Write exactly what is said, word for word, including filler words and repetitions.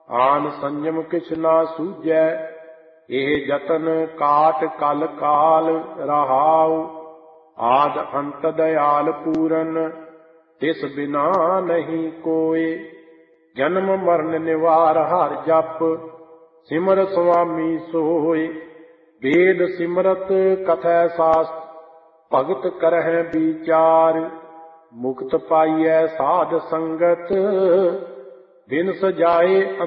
ਆਨ ਸੰਜਮ ਕਿਛ ਨਾ ਸੂਝੈ, ਇਹ ਜਤਨ ਕਾਟ ਕਲ ਕਾਲ ਰਹਾਉ। ਆਦ ਅੰਤ ਦਇਆਲ ਪੂਰਨ, ਤਿਸ ਬਿਨਾ ਨਹੀਂ ਕੋਇ। ਜਨਮ ਮਰਨ ਨਿਵਾਰ ਹਰਿ ਜਪ, ਸਿਮਰ ਸੁਆਮੀ ਸੋਇ। ਵੇਦ ਸਿਮਰਤ ਕਥੈ ਸਾਸਤ, ਭਗਤ ਕਰਹਿ ਵਿਚਾਰ। ਮੁਕਤ ਪਾਈਐ ਸਾਧ ਸੰਗਤ, ਬਿਨ ਸਜਾਏ